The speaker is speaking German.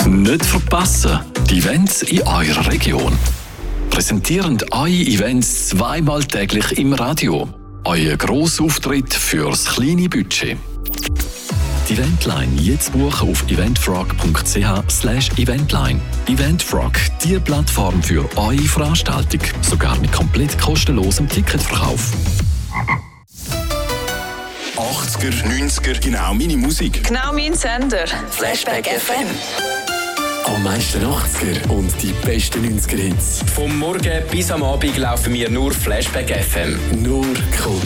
Nicht verpassen, die Events in eurer Region. Präsentierend eure Events zweimal täglich im Radio. Euer Grossauftritt fürs kleine Budget. Die Eventline jetzt buchen auf eventfrog.ch/eventline. Eventfrog, die Plattform für eure Veranstaltung. Sogar mit komplett kostenlosem Ticketverkauf. 80er, 90er, genau meine Musik. Genau mein Sender. Flashback FM. Am meisten 80er und die besten 90er-Hits. Vom Morgen bis am Abend laufen wir nur Flashback FM. Nur Kult.